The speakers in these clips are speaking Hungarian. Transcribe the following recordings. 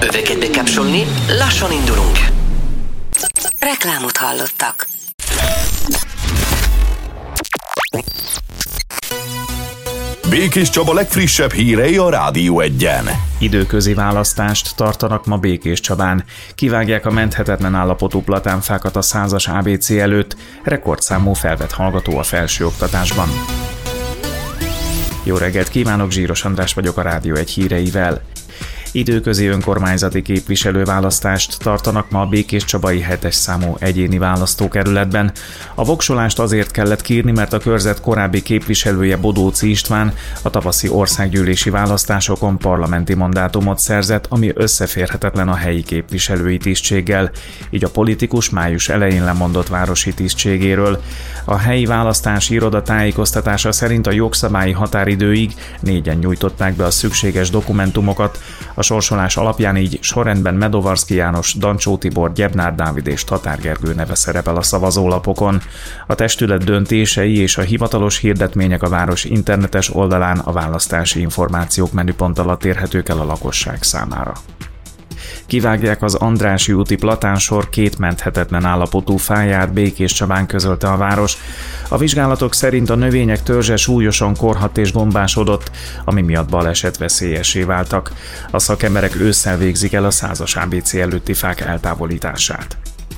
Öveket bekapcsolni, lassan indulunk. Reklámot hallottak. Békés Csaba legfrissebb hírei a Rádió Egyen. Időközi választást tartanak ma Békés Csabán. Kivágják a menthetetlen állapotú platánfákat a 100-as ABC előtt, rekordszámú felvett hallgató a felsőoktatásban. Jó reggelt kívánok, Zsíros András vagyok a Rádió Egy híreivel. Időközi önkormányzati képviselőválasztást tartanak ma a békéscsabai 7-es számú egyéni választókerületben. A voksolást azért kellett kírni, mert a körzet korábbi képviselője Bodóczy István a tavaszi országgyűlési választásokon parlamenti mandátumot szerzett, ami összeférhetetlen a helyi képviselői tisztséggel, így a politikus május elején lemondott városi tisztségéről. A helyi választási iroda tájékoztatása szerint a jogszabályi határidőig 4-en nyújtották be a szükséges dokumentumokat. A sorsolás alapján így sorrendben Medovarszky János, Dancsó Tibor, Gyebnár Dávid és Tatár Gergő neve szerepel a szavazólapokon. A testület döntései és a hivatalos hirdetmények a város internetes oldalán a választási információk menüpont alatt érhetők el a lakosság számára. Kivágják az Andrássy úti platánsor két menthetetlen állapotú fáját, Békés Csabán, közölte a város. A vizsgálatok szerint a növények törzse súlyosan korhadt és gombásodott, ami miatt balesetveszélyessé váltak. A szakemberek ősszel végzik el a 100-as ABC előtti fák eltávolítását.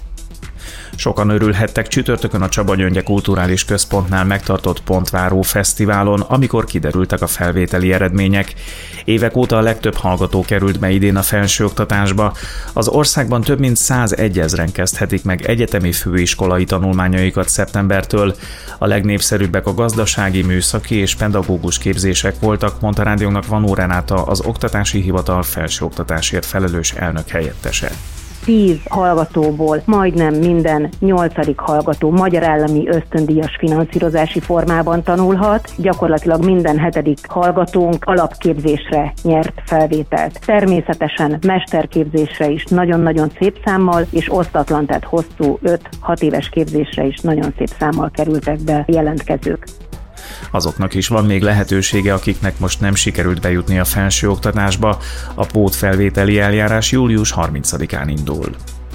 Sokan örülhettek csütörtökön a Csaba-Gyöngye Kulturális Központnál megtartott Pontváró Fesztiválon, amikor kiderültek a felvételi eredmények. Évek óta a legtöbb hallgató került be idén a felsőoktatásba. Az országban több mint 101 000-en kezdhetik meg egyetemi főiskolai tanulmányaikat szeptembertől. A legnépszerűbbek a gazdasági, műszaki és pedagógus képzések voltak, mondta rádiónak Vanó Renáta, az Oktatási Hivatal felsőoktatásért felelős elnök helyettese. 10 hallgatóból majdnem minden 8. hallgató magyar állami ösztöndíjas finanszírozási formában tanulhat, gyakorlatilag minden 7. hallgatónk alapképzésre nyert felvételt. Természetesen mesterképzésre is nagyon-nagyon szép számmal, és osztatlan, tehát hosszú 5-6 éves képzésre is nagyon szép számmal kerültek be jelentkezők. Azoknak is van még lehetősége, akiknek most nem sikerült bejutni a felsőoktatásba. A pótfelvételi eljárás július 30-án indul.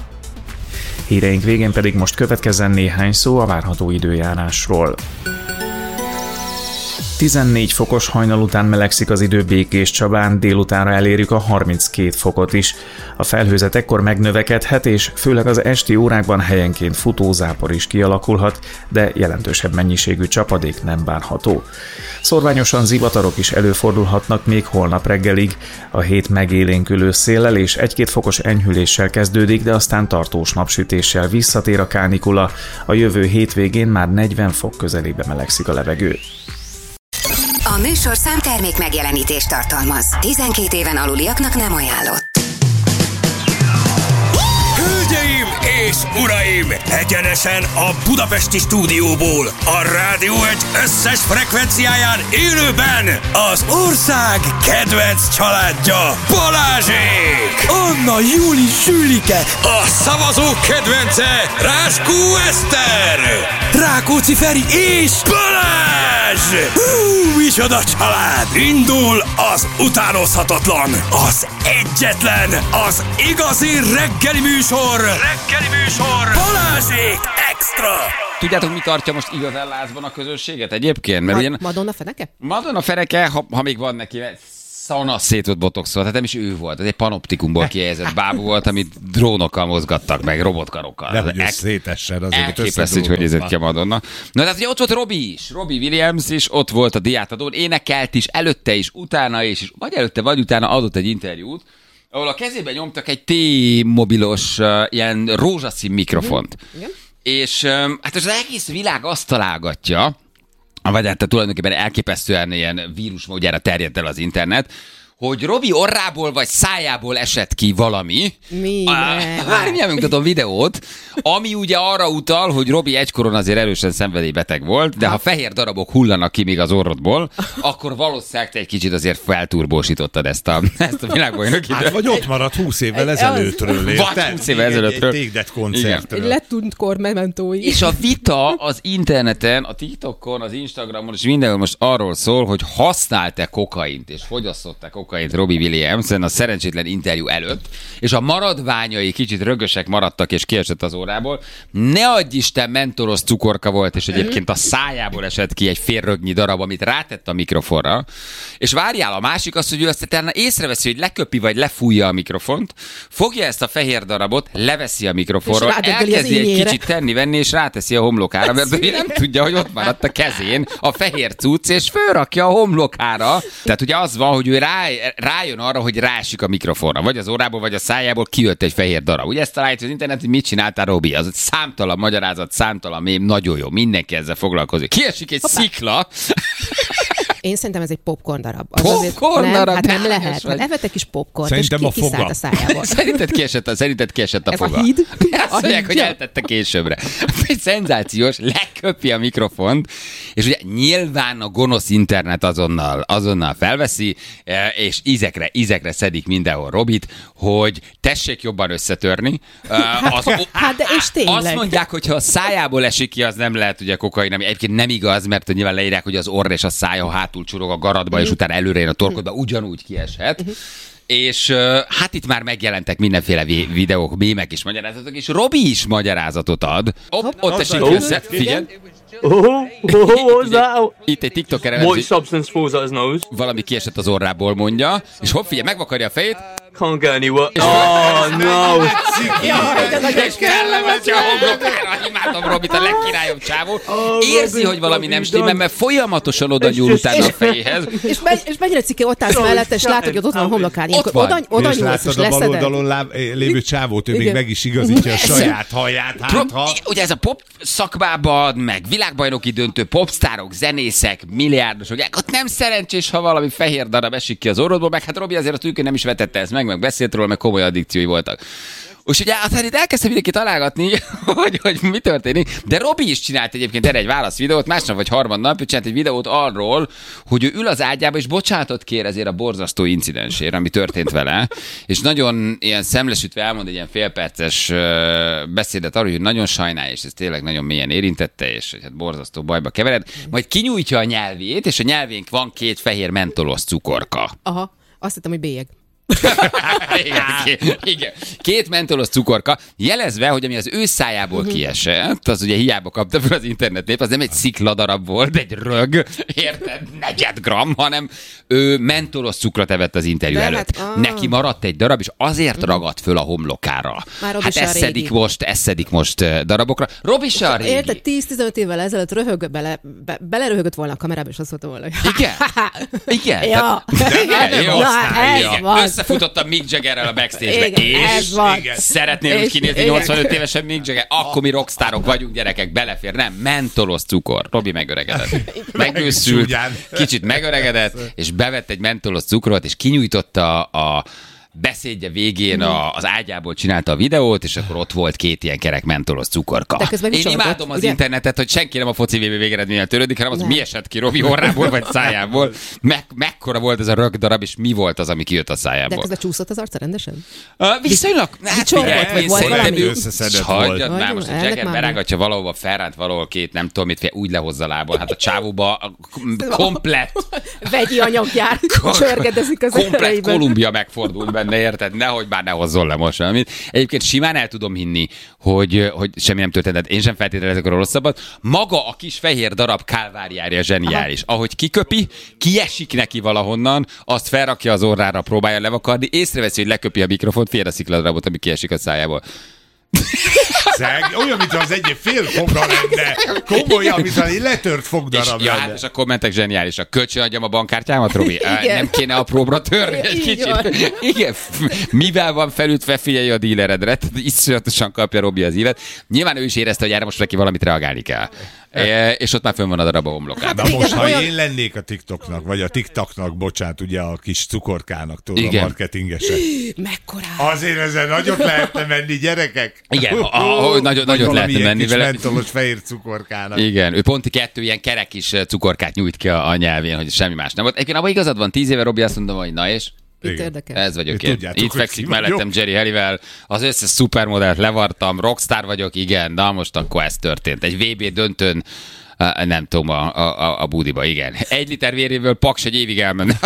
Híreink végén pedig most következzen néhány szó a várható időjárásról. 14 fokos hajnal után melegszik az idő Békés Csabán, délutánra elérjük a 32 fokot is. A felhőzet ekkor megnövekedhet, és főleg az esti órákban helyenként futózápor is kialakulhat, de jelentősebb mennyiségű csapadék nem várható. Szorványosan zivatarok is előfordulhatnak még holnap reggelig. A hét megélénkülő széllel és 1-2 fokos enyhüléssel kezdődik, de aztán tartós napsütéssel visszatér a kánikula. A jövő hétvégén már 40 fok közelébe melegszik a levegő. A műsorszám termék megjelenítést tartalmaz. 12 éven aluliaknak nem ajánlott. Hölgyeim és uraim! Egyenesen a budapesti stúdióból, a Rádió Egy összes frekvenciáján élőben az ország kedvenc családja, Balázsék! Anna, Júli, Sülike! A szavazók kedvence, Ráskó Eszter! Rákóczi Feri és Balázs! Micsoda család! Indul az utánozhatatlan, az egyetlen, az igazi reggeli műsor! Balázsék Extra! Tudjátok, mi tartja most igazán lázban a közönséget egyébként? Mert ugyan... Madonna feneke? Madonna feneke, ha még van neki, szana szétott botoxol, tehát nem is ő volt, ez egy panoptikumból kihelyezett bábú volt, amit drónokkal mozgattak meg, robotkarokkal. De hogy szétessen azért. Elképesztő, hogy nézett ki a Madonna. Na, tehát ugye ott volt Robbie is, Robbie Williams is, ott volt a diátadón, énekelt is, előtte is, utána is, és vagy előtte, vagy utána adott egy interjút, ahol a kezében nyomtak egy T-mobilos ilyen rózsaszín mikrofont. Igen. És hát az egész világ azt találgatja, vagy hát tulajdonképpen elképesztően ilyen vírusmódjára terjedt el az internet, hogy Robi orrából vagy szájából esett ki valami. Mindjárt mutatom videót, ami ugye arra utal, hogy Robi egykoron azért erősen szenvedélybeteg volt, de ha fehér darabok hullanak ki még az orrodból, akkor valószínűleg te egy kicsit azért felturbósítottad ezt a világbajnoki időt. Hát vagy ott maradt 20 évvel ezelőttről. Vagy 20 évvel ezelőttről. Egy Take That koncertről. Egy letűnt kor mementói. És a vita az interneten, a TikTokon, az Instagramon és mindenhol most arról szól, hogy használsz-e kokaint és fogyasszott-e kokaint kokaint Robbie Williams a szerencsétlen interjú előtt, és a maradványai kicsit rögösek maradtak, és kiesett az órából. Ne adj Isten, mentolos cukorka volt, és egyébként a szájából esett ki egy fél rögnyi darab, amit rátett a mikrofonra. És várjál, a másik az, hogy ő azt észreveszi, hogy leköpi vagy lefújja a mikrofont, fogja ezt a fehér darabot, leveszi a mikrofonról, elkezdi egy kicsit tenni-venni, és ráteszi a homlokára, mert ő nem tudja, hogy ott maradt a kezén a fehér cucc, és fölrakja a homlokára. Tehát ugye az van, hogy ő rájön arra, hogy rásik a mikrofonra, vagy az órából, vagy a szájából kijött egy fehér darab. Ugye ezt találjuk az internet, hogy mit csináltál, Robi? Az egy számtalan magyarázat, számtalan mém, nagyon jó, mindenki ezzel foglalkozik. Kiesik egy szikla. Én szerintem ez egy popcorn darab. Popcorn darab? Hát nem lehet. Hát evetek is popcorn, és kiszállt a szájából. Szerinted kiesett a foga? Ez a híd? Azt mondják, hogy eltette későbbre. Egy szenzációs, leköpi a mikrofont, és ugye nyilván a gonosz internet azonnal felveszi, és ízekre szedik mindenhol Robit, hogy tessék jobban összetörni. De és tényleg. Azt mondják, hogy ha a szájából esik ki, az nem lehet ugye kokain, ami egyébként nem igaz, mert nyilván leírják, hogy az orr és a szája hátul csurog a garatba, és utána előre jön a torkodba, ugyanúgy kieshet. És hát itt már megjelentek mindenféle videók, mémek és magyarázatok, és Robi is magyarázatot ad. Ott esik össze, figyelj. Itt egy TikToker elemző. Valami kiesett az orrából, mondja, és hopp, figyelj, megvakarja a fejét. Can't go anywhere. Oh, no. És kellemetja a homlokára. Imádom Robit, a legkirályobb csávó. Érzi, hogy valami nem stimmel, mert folyamatosan oda nyúl utána a fejéhez. És mennyire cikke ott állsz mellett, és látod, hogy ott van a homlokán. Ott van. Oda és nyúlsz, és látod a bal leszeded. oldalon lévő csávót, ő még meg is igazítja a saját haját. Ugye ez a pop szakmában, meg világbajnoki döntő, popstárok, zenészek, milliárdosok, ott nem szerencsés, ha valami fehér darab esik ki az orrodból, meg hát Robi azért a tűkön nem is vetette ezt meg beszélt róla, meg komoly addikciói voltak. És ugye aztán itt elkezdtem mindenki találgatni, hogy mi történik, de Robi is csinált egyébként erre egy válaszvideót, másnap vagy harmadnap, csinált egy videót arról, hogy ő ül az ágyába, és bocsánatot kér ezért a borzasztó incidensért, ami történt vele, és nagyon ilyen szemlesütve elmond egy ilyen félperces beszédet arról, hogy nagyon sajnálja, és ez tényleg nagyon mélyen érintette, és hogy hát borzasztó bajba kevered, majd kinyújtja a nyelvét, és a nyelvénk van 2 fehér mentolos cukorka. Aha, azt hittem, hogy bélyeg. Igen. 2 mentolos cukorka, jelezve, hogy ami az ő szájából kiesett, az ugye hiába kapta fel az internetnép, az nem egy szikladarab volt, egy rög, érted, 4 gram, hanem ő mentolos cukrot evett az interjú előtt. Neki maradt egy darab, és azért ragadt föl a homlokára. Hát ezt szedik most darabokra. Robi se a régi. Érted, 10-15 évvel ezelőtt beleröhögött volna a kamerába, és azt mondta volna, hogy Igen. Ja. Összefutottam Mick Jaggerrel a backstage-be, és szeretnél úgy kinézni 85 évesen Mick Jagger? Akkor mi rockstárok vagyunk, gyerekek, belefér. Nem, mentolos cukor. Robi megöregedett. Megőszült, kicsit megöregedett, és bevett egy mentolos cukrot, és kinyújtotta a beszédje végén az ágyából csinálta a videót, és akkor ott volt 2 ilyen kerek mentolos cukorka. Én imádom az internetet, hogy senki nem a foci VB végeredménnyel törődik, hanem az, mi esett ki Robi orrából vagy szájából. Mekkora volt ez a rögdarab, és mi volt az, ami kijött a szájából. De közben csúszott az arca rendesen? Viszonylag. Összeszedett volt. Már most a Jagger berágatja valahova, felránt valahol 2, nem tudom mit, úgy lehozza a lából. Hát a csávóba komplett vegyi anyaggyár csörgedezik az komplett Kolumbia megfordult benne, érted? Nehogy bár ne hozzon le most valamit. Egyébként simán el tudom hinni, hogy semmi nem történt, én sem feltételezek a rosszabbat. Maga a kis fehér darab kálváriája zseniális. Ahogy kiköpi, kiesik neki valahonnan, azt felrakja az orrára, próbálja levakarni, észreveszi, hogy leköpi a mikrofont, fél a szikladarabot, ami kiesik a szájából. Olyan, mintha az egy fél foga lenne. Komolyan, mintha egy letört fogdarab lenne. Hát, és a kommentek zseniálisak. Kölcsönadjam a bankkártyámat, Robi? Nem kéne apróbra törni egy kicsit? Igen. Mivel van felütve, figyelj a díleredre. Iszonyatosan kapja Robi az évet. Nyilván ő is érezte, hogy erre most neki valamit reagálni kell. És ott már fönn van a darab a homlokán. Na most, ha én lennék a TikToknak, vagy a TikToknak, bocsánat, ugye a kis cukorkának, tudod, a marketingeset. Mekkora? Azért ezzel nagyot lehetne menni, gyerekek. Igen, nagyot lehetne menni vele. Mentolos fehér cukorkának. Igen, ő pont 2 ilyen kerek kis cukorkát nyújt ki a nyelvén, hogy semmi más nem volt. Egyébként abban igazad van, 10 éve Robi azt mondom, hogy na és? Ez vagyok én. Itt fekszik mellettem Jerry Halliwell, az összes szupermodellt levartam, rockstar vagyok, igen, na most akkor ez történt. Egy VB döntőn Nem tudom, a budiba, igen. 1 liter véréből Paks egy évig elmenne.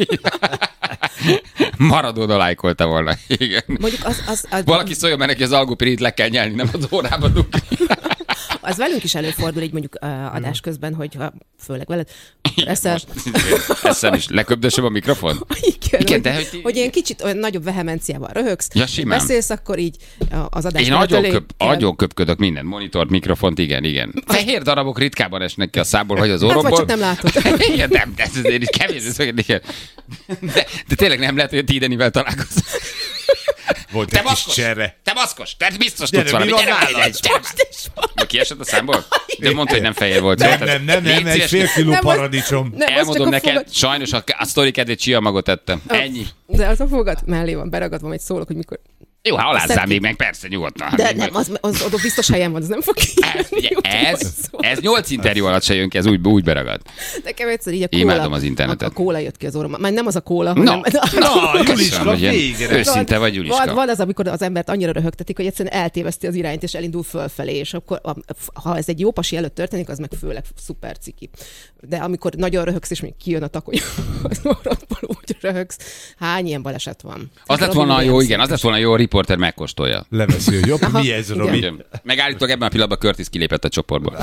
Maradona lájkolta volna. Igen. Mondjuk Valaki szóljon, mert neki az algopirit le kell nyelni, nem az órába dugni. Az velünk is előfordul, így mondjuk adás közben, hogy főleg veled eszem is. Leköbdösöm a mikrofon? Igen, de hogy ilyen kicsit olyan nagyobb vehemenciával röhögsz, beszélsz, akkor így az adás. Én nagyon köpködök minden monitort, mikrofont, igen. Fehér darabok ritkában esnek ki a szából, vagy az orromból. Hát, vagy csak nem látod. Igen, nem, de ez azért kevésbé. De tényleg nem lehet, hogy a Tidenivel találkozom. Volt egy kis cserre. Te maszkos, te biztos tudsz valamit. Kiesett a számból? De mondta, hogy nem fehér volt. Nem, egy fél kiló paradicsom. Elmondom neked, sajnos a sztori kedvét csiamagot ettem. Ennyi. De az a fogad mellé van beragadva, majd szólok, hogy mikor... Jó, ha alázzál még meg, persze, nyugodtan. De nem, az oda biztos helyen van, az nem fog kijönni. Ez 8 interjú alatt se jön ki, ez úgy beragad. Nekem egyszer így a kóla. Imádom az internetet. A kóla jött ki az orromban. Már nem az a kóla, hanem... Juliska, végre. Őszinte vagy, Juliska. Van az, amikor az embert annyira röhögtetik, hogy egyszerűen eltéveszti az irányt, és elindul fölfelé, és akkor, ha ez egy jó pasi előtt történik, az meg főleg szuper ciki. De amikor nagyon röhögsz, és még kijön a takony, az orrodból úgy röhögsz. Hány ilyen baleset van? Az lett volna jó, igen, az lett volna jó, a riporter megkóstolja. Leveszi, hogy jobb, mi ez, Robi? Megállítok, ebben a pillanatban Curtis kilépett a csoportból.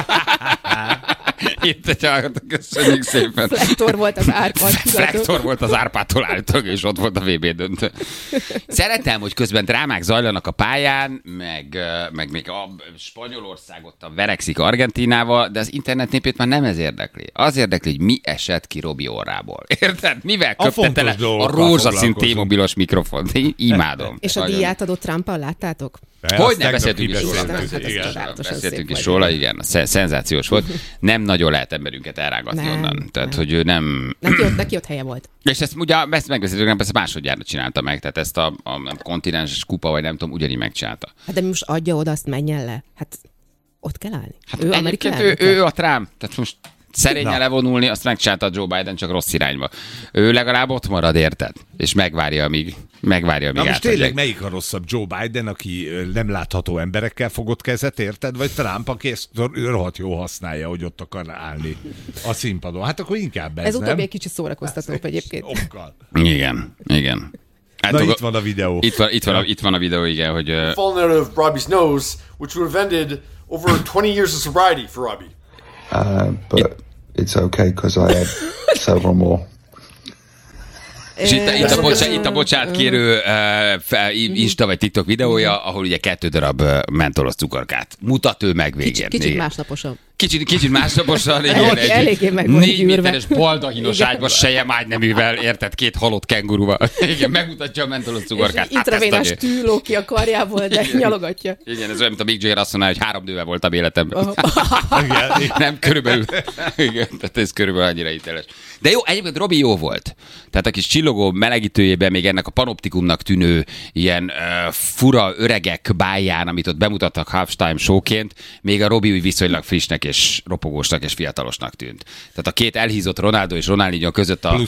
Itt köszönjük szépen. Flektor volt az Árpád. Flektor volt az Árpádtól állítok, és ott volt a VB döntő. Szeretem, hogy közben drámák zajlanak a pályán, meg még a Spanyolország ott verekszik Argentínával, de az internet népét már nem ez érdekli. Az érdekli, hogy mi esett ki Robi orrából. Érted? Mivel köpte tele a rózsaszín T-mobilos mikrofont? Én imádom. És a díját adott Trumpal láttátok? Hogy nem beszéltünk is róla, igen, szenzációs volt. Nem nagyon lehet emberünket elrágatni onnan. Tehát, hogy ő nem... Neki ott helye volt. És ezt ugye, ezt megbeszéltük, nem, ezt másodjára csinálta meg, tehát ezt a kontinenses kupa, vagy nem tudom, ugyanígy megcsinálta. Hát de most adja oda, azt menjen le. Hát ott kell állni. Hát ő a Trump, tehát most szerényen levonulni, azt megcsinálta Joe Biden, csak rossz irányba. Ő legalább ott marad, érted? És megvárja, amíg Na most tényleg melyik a rosszabb? Joe Biden, aki nem látható emberekkel fogott kezet, érted? Vagy Trump, aki ezt rohadt jó használja, hogy ott akar állni a színpadon? Hát akkor inkább ez utóbbi egy kicsit szórakoztatóbb egyébként. Igen. Na itt van a videó. Itt van a videó, igen, hogy... Falling out of Robbie's nose, which would have ended over 20 years of sobriety for Robbie. But it's okay, because I had several more. És itt a bocsánatkérő Insta vagy TikTok videója, ahol ugye 2 darab mentolos cukorkát mutat ő meg végén. Kicsit másnaposan. Kicsit másnaposan, igen. Eléggé meg 4 méteres baldahinos ágyba sejem ágyneművel, érted, 2 halott kenguruval. Igen, megmutatja a mentolos cukorkát. És intravénás tű ló ki a karjából, de nyalogatja. Igen, ez olyan, mint a Mick Jagger azt mondaná, hogy 3 nővel voltam életemben. Nem, körülbelül. Igen, tehát ez körülbelül annyira hiteles. De jó, egyébként Robi jó volt. Tehát a kis csillogó melegítőjében még ennek a panoptikumnak tűnő ilyen fura öregek báján, amit ott bemutattak halftime showként, még a Robi úgy viszonylag frissnek és ropogósnak és fiatalosnak tűnt. Tehát a 2 elhízott Ronaldo és Ronaldinho között a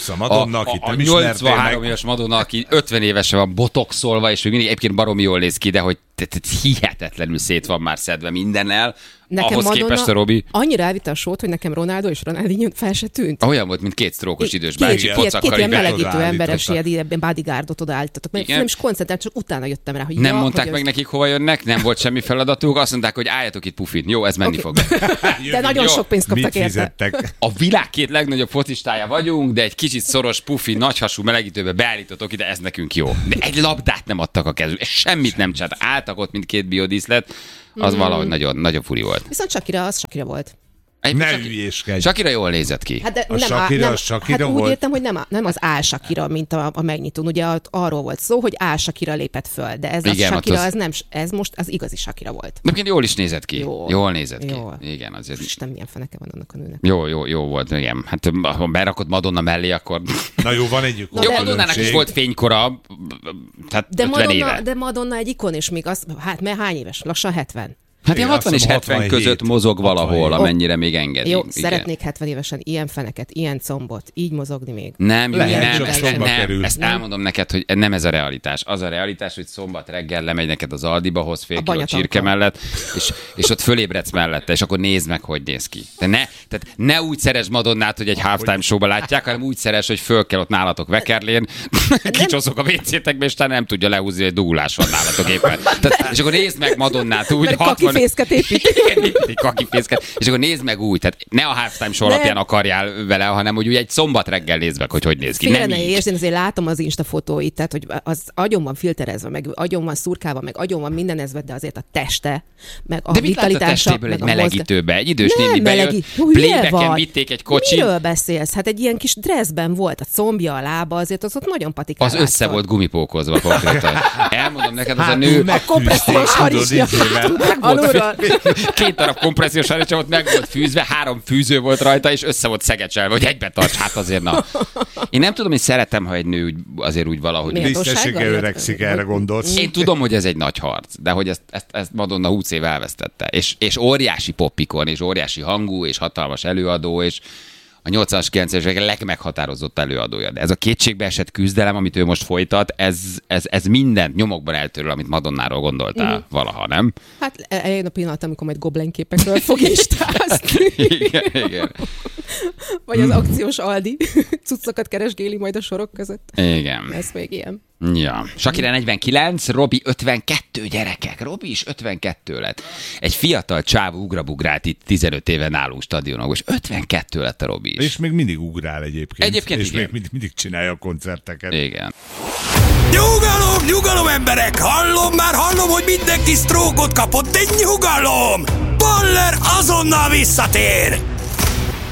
83 éves Madonna, aki 50 évesen van botoxolva, és még mindig egyébként baromi jól néz ki, de hogy hihetetlenül szét van már szedve mindennel. Nekem ahhoz képest a Robi annyira elvitte a sót, hogy nekem Ronaldo és Ronaldinho fel se tűnt. Olyan volt, mint 2 sztrókos idős bácsi pocakkal. 2 ilyen melegítő emberes, ilyen bodyguardot odaálltatok. Nem is koncentrált, csak utána jöttem rá, hogy nem mondták meg nekik, hova jönnek, nem volt semmi feladatuk, azt mondták, hogy álljatok itt pufin. Jó, ez menni fog. De nagyon sok pénzt kaptak érte. A világ 2 legnagyobb focistája vagyunk, de egy kicsit szoros, pufi, nagyhasú melegítőbe beállítottok ide, ez nekünk jó. De egy labdát nem adtak a kezükbe, semmit nem csinált. Álltak ott, mint 2 biodíszlet. Az valahogy nagyon furi volt. Viszont Shakira volt. Ne hülyéskedj. Shakira jól nézett ki. Hát de Shakira úgy volt. értem, hogy nem az Shakira, mint a megnyitón. Ugye arról volt szó, hogy Shakira lépett föl, de ez igen, a Shakira, ez most az igazi Shakira volt. De jól is nézett ki. Jól nézett ki. Igen, azért. Isten, milyen feneke van annak a nőnek. Jó volt, igen. Hát ha berakod Madonna mellé, akkor... Na jó, van egy jó, Madonnának is volt fénykora, tehát 50 éve. De Madonna egy ikon, és még az, hát mert hány éves? Lassan 70. Hát ilyen 60 és 70 között mozog valahol, amennyire még engedik. Jó, szeretnék 70 évesen ilyen feneket, ilyen combot, így mozogni még. Nem, ezt elmondom neked, hogy nem ez a realitás. Az a realitás, hogy szombat reggel lemegy neked az Aldiba, hoz fél kiló csirke mellett, és ott fölébredsz mellette, és akkor nézd meg, hogy néz ki. Tehát ne úgy szeresd Madonnát, hogy egy halftime showba látják, hanem úgy szeres, hogy föl kell ott nálatok Vekerlén, kicsoszok a WC-tekbe, és nem tudja lehúzni, hogy dugulás van nálatok éppen. És akkor nézd meg Madonnát úgy, 60... Kakifészket épít. Kakifészket. És akkor nézd meg úgy, tehát ne a halftime show alapján akarjál vele, hanem hogy úgy egy szombat reggel nézd meg, hogy néz ki. Félre ne értsd, én azért látom az Insta fotóit, tehát hogy az agyon van filterezve, meg agyon van szurkálva, meg agyon van mindenezve, de azért a teste, meg a vitalitása, meg egy melegítőbe, egy idős néni bejött, playbacken vitték egy kocsit. Miről beszélsz? Hát egy ilyen kis dresszben volt a combja, a lába, azért az ott nagyon patikál. Az össze volt gumipókozva konkrétan. Elmondom neked, az a nő... A kompressziós harisnya. Alulról. 2 darab kompressziós harisnya ott meg volt fűzve, 3 fűző volt rajta, és össze volt szegecselve, hogy egybe tarts, hát azért na. Én nem tudom, hogy szeretem, ha egy nő azért úgy valahogy... Biztessége öregszik, erre gondolsz. Én tudom, hogy ez egy nagy harc, de hogy ezt Madonna 20 év elvesztette. És óriási popikon, és óriási hangú, és hatalmas előadó, és a 80-as, 90-es évek legmeghatározott előadója. De ez a kétségbeesett küzdelem, amit ő most folytat, ez mindent nyomokban eltöröl, amit Madonnáról gondoltál valaha, nem? Hát eljön a pillanat, amikor majd Goblen képekről fog istázni. Igen. Vagy az akciós Aldi cuccokat keresgéli majd a sorok között. Igen. Ez még ilyen. Ja. Shakira 49, Robi 52, gyerekek. Robi is 52 lett. Egy fiatal csávó ugrabugrált itt 15 éve nálunk stadionok, és 52 lett a Robi is. És még mindig ugrál egyébként. És igen. még mindig csinálja a koncerteket. Igen. Nyugalom, emberek! Hallom, hogy mindenki sztrókot kapott, de nyugalom! Baller azonnal visszatér!